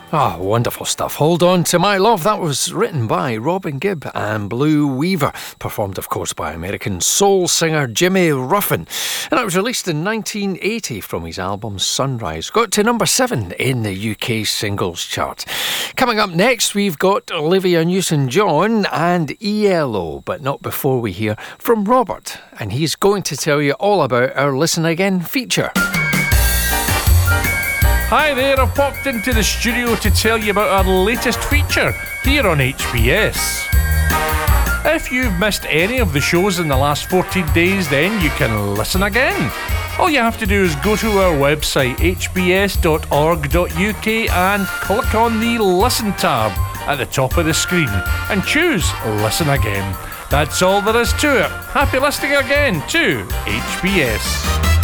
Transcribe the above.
Ah, wonderful stuff. Hold On to My Love. That was written by Robin Gibb and Blue Weaver. Performed, of course, by American soul singer Jimmy Ruffin. And it was released in 1980 from his album Sunrise. Got to number 7 in the UK singles chart. Coming up next, we've got Olivia Newton-John and ELO. But not before we hear from Robert. And he's going to tell you all about our Listen Again feature. Hi there, I've popped into the studio to tell you about our latest feature here on HBS. If you've missed any of the shows in the last 14 days, then you can listen again. All you have to do is go to our website, hbs.org.uk, and click on the Listen tab at the top of the screen and choose Listen Again. That's all there is to it. Happy listening again to HBS.